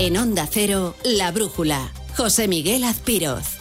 En Onda Cero, La Brújula. José Miguel Azpiroz.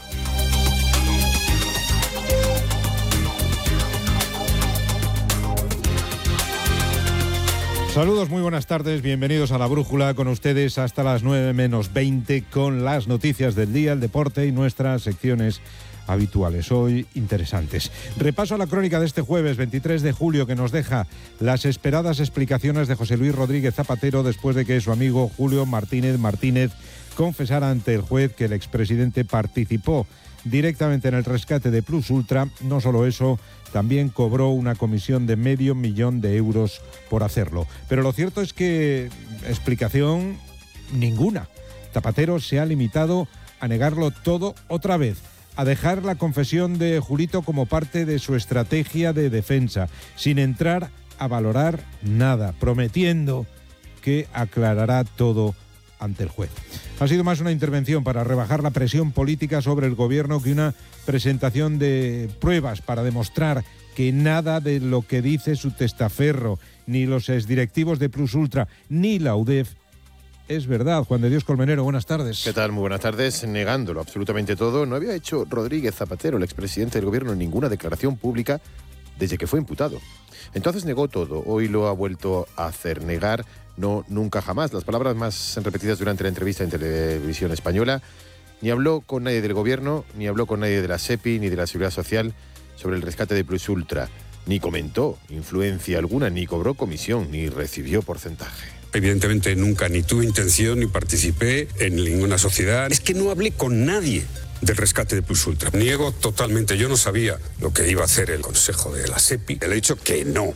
Saludos, muy buenas tardes, bienvenidos a La Brújula, con ustedes hasta las 9 menos 20 con las noticias del día, el deporte y nuestras secciones habituales, hoy interesantes. Repaso a la crónica de este jueves 23 de julio que nos deja las esperadas explicaciones de José Luis Rodríguez Zapatero después de que su amigo Julio Martínez confesara ante el juez que el expresidente participó directamente en el rescate de Plus Ultra. No solo eso, también cobró una comisión de $500,000 de euros por hacerlo. Pero lo cierto es que explicación ninguna. Zapatero se ha limitado a negarlo todo otra vez, a dejar la confesión de Julito como parte de su estrategia de defensa, sin entrar a valorar nada, prometiendo que aclarará todo ante el juez. Ha sido más una intervención para rebajar la presión política sobre el gobierno que una presentación de pruebas para demostrar que nada de lo que dice su testaferro, ni los exdirectivos de Plus Ultra, ni la UDEF, es verdad. Juan de Dios Colmenero, buenas tardes. ¿Qué tal? Muy buenas tardes. Negándolo absolutamente todo, no había hecho Rodríguez Zapatero, el expresidente del gobierno, ninguna declaración pública desde que fue imputado. Entonces negó todo, hoy lo ha vuelto a hacer. Negar, no, nunca jamás. Las palabras más repetidas durante la entrevista en Televisión Española: ni habló con nadie del gobierno, ni habló con nadie de la SEPI, ni de la Seguridad Social sobre el rescate de Plus Ultra, ni comentó influencia alguna, ni cobró comisión, ni recibió porcentaje. Evidentemente nunca ni tuve intención ni participé en ninguna sociedad. Es que no hablé con nadie del rescate de Plus Ultra. Niego totalmente. Yo no sabía lo que iba a hacer el Consejo de la SEPI. Le he dicho que no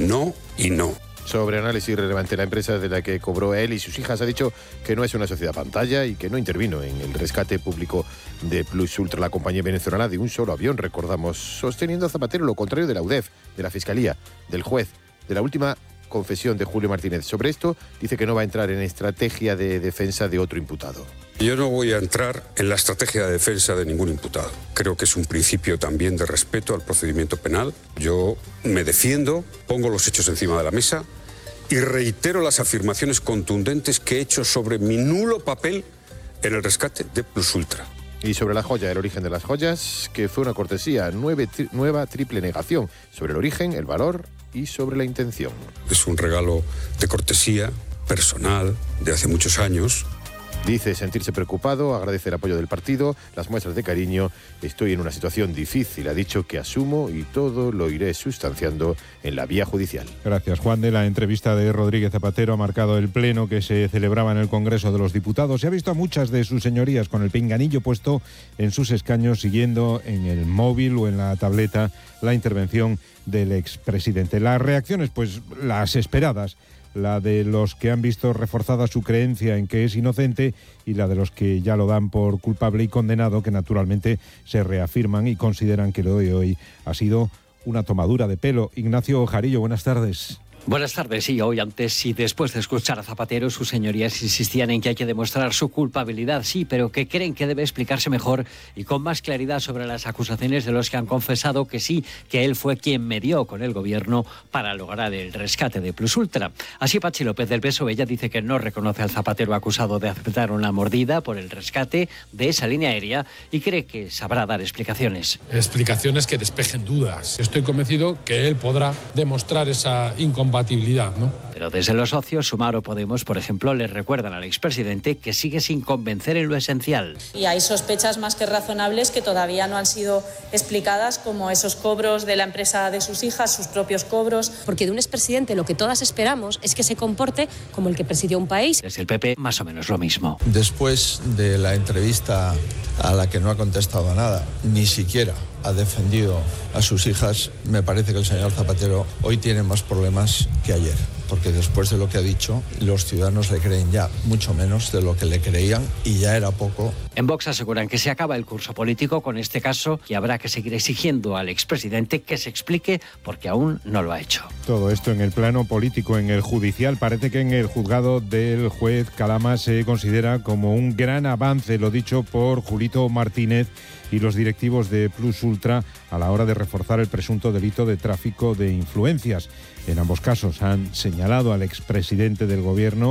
y no. Sobre análisis relevante, la empresa de la que cobró él y sus hijas ha dicho que no es una sociedad pantalla y que no intervino en el rescate público de Plus Ultra, la compañía venezolana de un solo avión, recordamos, sosteniendo a Zapatero lo contrario de la UDEF, de la Fiscalía, del juez, de la última confesión de Julio Martínez. Sobre esto, dice que no va a entrar en estrategia de defensa de otro imputado. Yo no voy a entrar en la estrategia de defensa de ningún imputado. Creo que es un principio también de respeto al procedimiento penal. Yo me defiendo, pongo los hechos encima de la mesa y reitero las afirmaciones contundentes que he hecho sobre mi nulo papel en el rescate de Plus Ultra. Y sobre la joya, el origen de las joyas, que fue una cortesía, nueva triple negación sobre el origen, el valor y sobre la intención. Es un regalo de cortesía personal de hace muchos años. Dice sentirse preocupado, agradece el apoyo del partido, las muestras de cariño. Estoy en una situación difícil, ha dicho, que asumo y todo lo iré sustanciando en la vía judicial. Gracias, Juan. De la entrevista de Rodríguez Zapatero ha marcado el pleno que se celebraba en el Congreso de los Diputados. Se ha visto a muchas de sus señorías con el pinganillo puesto en sus escaños, siguiendo en el móvil o en la tableta la intervención del expresidente. Las reacciones, pues las esperadas. La de los que han visto reforzada su creencia en que es inocente y la de los que ya lo dan por culpable y condenado, que naturalmente se reafirman y consideran que lo de hoy ha sido una tomadura de pelo. Ignacio Jarillo, buenas tardes. Buenas tardes. Sí, hoy antes y después de escuchar a Zapatero, sus señorías insistían en que hay que demostrar su culpabilidad, sí, pero que creen que debe explicarse mejor y con más claridad sobre las acusaciones de los que han confesado que sí, que él fue quien medió con el gobierno para lograr el rescate de Plus Ultra. Así, Patxi López del PSOE, ella dice que no reconoce al Zapatero acusado de aceptar una mordida por el rescate de esa línea aérea y cree que sabrá dar explicaciones. Explicaciones que despejen dudas. Estoy convencido que él podrá demostrar esa incompatibilidad, ¿no? Pero desde los socios, Sumar o Podemos, por ejemplo, le recuerdan al expresidente que sigue sin convencer en lo esencial. Y hay sospechas más que razonables que todavía no han sido explicadas, como esos cobros de la empresa de sus hijas, sus propios cobros. Porque de un expresidente lo que todas esperamos es que se comporte como el que presidió un país. Desde el PP, más o menos lo mismo. Después de la entrevista a la que no ha contestado nada, ni siquiera ha defendido a sus hijas, me parece que el señor Zapatero hoy tiene más problemas que ayer, porque después de lo que ha dicho, los ciudadanos le creen ya mucho menos de lo que le creían y ya era poco. En Vox aseguran que se acaba el curso político con este caso y habrá que seguir exigiendo al expresidente que se explique porque aún no lo ha hecho. Todo esto en el plano político. En el judicial, parece que en el juzgado del juez Calama se considera como un gran avance lo dicho por Julito Martínez y los directivos de Plus Ultra a la hora de reforzar el presunto delito de tráfico de influencias. En ambos casos han señalado al expresidente del gobierno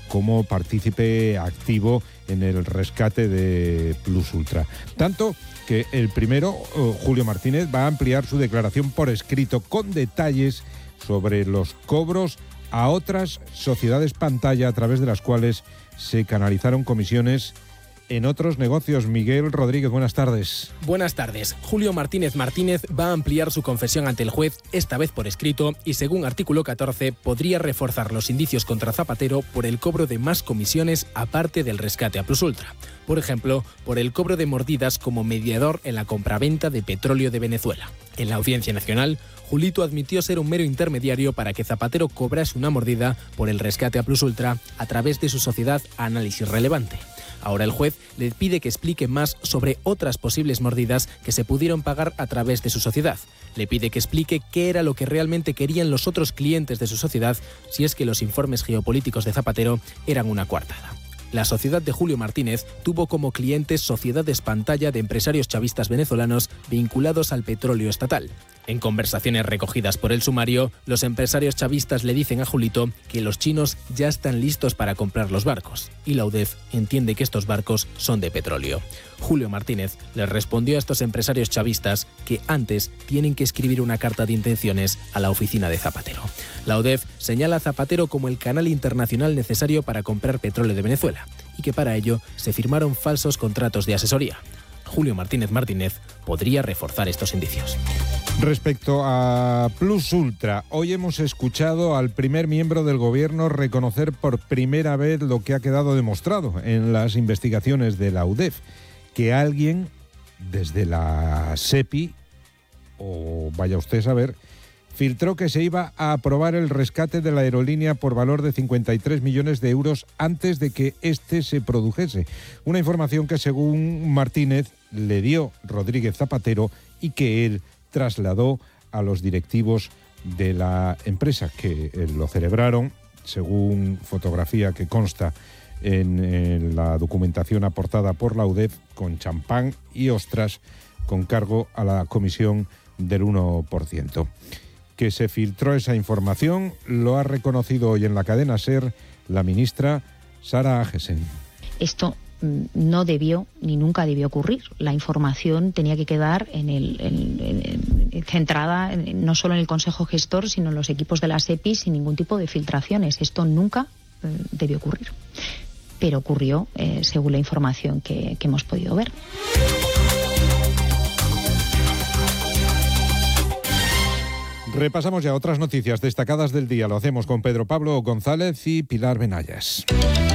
como partícipe activo en el rescate de Plus Ultra. Tanto que el primero, Julio Martínez, va a ampliar su declaración por escrito con detalles sobre los cobros a otras sociedades pantalla a través de las cuales se canalizaron comisiones en otros negocios. Miguel Rodríguez, buenas tardes. Buenas tardes. Julio Martínez va a ampliar su confesión ante el juez, esta vez por escrito, y según artículo 14, podría reforzar los indicios contra Zapatero por el cobro de más comisiones aparte del rescate a Plus Ultra. Por ejemplo, por el cobro de mordidas como mediador en la compraventa de petróleo de Venezuela. En la Audiencia Nacional, Julito admitió ser un mero intermediario para que Zapatero cobrase una mordida por el rescate a Plus Ultra a través de su sociedad Análisis Relevante. Ahora el juez le pide que explique más sobre otras posibles mordidas que se pudieron pagar a través de su sociedad. Le pide que explique qué era lo que realmente querían los otros clientes de su sociedad, si es que los informes geopolíticos de Zapatero eran una coartada. La sociedad de Julio Martínez tuvo como clientes sociedades pantalla de empresarios chavistas venezolanos vinculados al petróleo estatal. En conversaciones recogidas por el sumario, los empresarios chavistas le dicen a Julito que los chinos ya están listos para comprar los barcos, y la UDEF entiende que estos barcos son de petróleo. Julio Martínez les respondió a estos empresarios chavistas que antes tienen que escribir una carta de intenciones a la oficina de Zapatero. La UDEF señala a Zapatero como el canal internacional necesario para comprar petróleo de Venezuela, y que para ello se firmaron falsos contratos de asesoría. Julio Martínez podría reforzar estos indicios. Respecto a Plus Ultra, hoy hemos escuchado al primer miembro del gobierno reconocer por primera vez lo que ha quedado demostrado en las investigaciones de la UDEF, que alguien desde la SEPI, o vaya usted a saber, filtró que se iba a aprobar el rescate de la aerolínea por valor de 53 millones de euros antes de que este se produjese. Una información que, según Martínez, le dio Rodríguez Zapatero y que él trasladó a los directivos de la empresa, que lo celebraron, según fotografía que consta en la documentación aportada por la UDEF, con champán y ostras, con cargo a la comisión del 1%. Que se filtró esa información lo ha reconocido hoy en la cadena SER la ministra Sara Agesen. Esto no debió ni nunca debió ocurrir. La información tenía que quedar centrada no solo en el Consejo Gestor, sino en los equipos de la SEPI sin ningún tipo de filtraciones. Esto nunca debió ocurrir, pero ocurrió según la información que hemos podido ver. Repasamos ya otras noticias destacadas del día. Lo hacemos con Pedro Pablo González y Pilar Benayas.